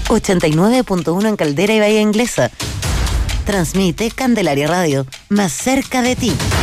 89.1 en Caldera y Bahía Inglesa. Transmite Candelaria Radio, más cerca de ti.